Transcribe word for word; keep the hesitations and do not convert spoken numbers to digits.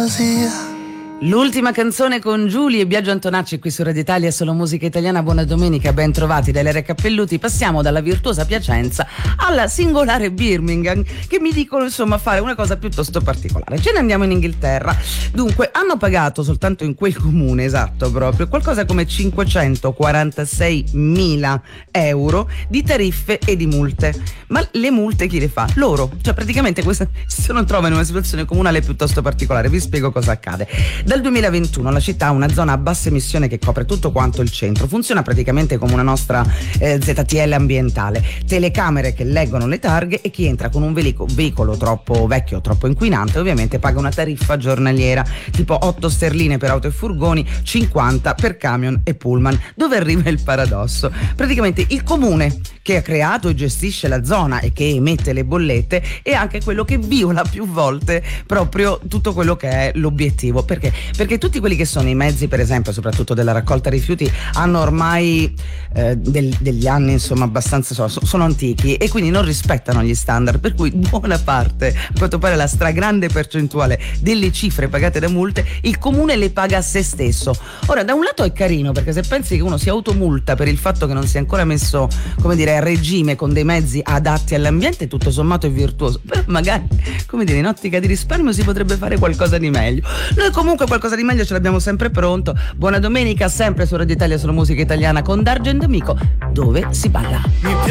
fantasia. L'ultima canzone con Giulia e Biagio Antonacci qui su Radio Italia, solo musica italiana. Buona domenica, ben trovati da Lere Cappelluti. Passiamo dalla virtuosa Piacenza alla singolare Birmingham, che mi dicono insomma fare una cosa piuttosto particolare. Ce ne andiamo in Inghilterra. Dunque, hanno pagato soltanto in quel comune, esatto proprio, qualcosa come cinquecentoquarantaseimila euro di tariffe e di multe. Ma le multe chi le fa? Loro. Cioè praticamente questa si non trova in una situazione comunale piuttosto particolare. Vi spiego cosa accade. Dal duemilaventuno la città ha una zona a bassa emissione che copre tutto quanto il centro. Funziona praticamente come una nostra eh, Z T L ambientale. Telecamere che leggono le targhe, e chi entra con un velico, veicolo troppo vecchio o troppo inquinante ovviamente paga una tariffa giornaliera, tipo otto sterline per auto e furgoni, cinquanta per camion e pullman. Dove arriva il paradosso? Praticamente il comune che ha creato e gestisce la zona e che emette le bollette è anche quello che viola più volte proprio tutto quello che è l'obiettivo. Perché? Perché tutti quelli che sono i mezzi, per esempio, soprattutto della raccolta rifiuti, hanno ormai eh, del, degli anni insomma abbastanza, so, sono antichi e quindi non rispettano gli standard, per cui buona parte, a quanto pare la stragrande percentuale delle cifre pagate da multe, il comune le paga a se stesso. Ora, da un lato è carino, perché se pensi che uno si automulta per il fatto che non sia ancora messo, come dire, a regime con dei mezzi adatti all'ambiente, tutto sommato è virtuoso, però magari, come dire, in ottica di risparmio si potrebbe fare qualcosa di meglio. Noi comunque qualcosa di meglio ce l'abbiamo sempre pronto. Buona domenica, sempre su Radio Italia, solo musica italiana con Dargen D'Amico, dove si balla.